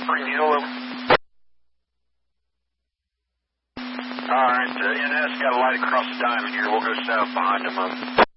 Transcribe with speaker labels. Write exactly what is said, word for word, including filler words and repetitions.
Speaker 1: Spring Hill. Alright, uh, N S got a light across the diamond here. We'll go south behind him. Up.